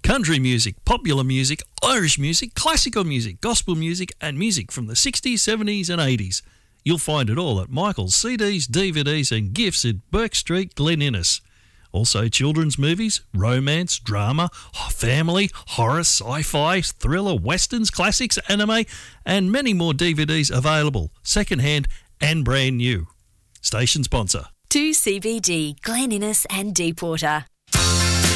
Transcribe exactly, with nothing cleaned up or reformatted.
country music, popular music, Irish music, classical music, gospel music and music from the sixties, seventies and eighties. You'll find it all at Michael's C Ds, D V Ds and gifts at Burke Street, Glen Innes. Also children's movies, romance, drama, family, horror, sci-fi, thriller, westerns, classics, anime and many more D V Ds available, second-hand and brand new. Station sponsor. two C B D, Glen Innes and Deepwater.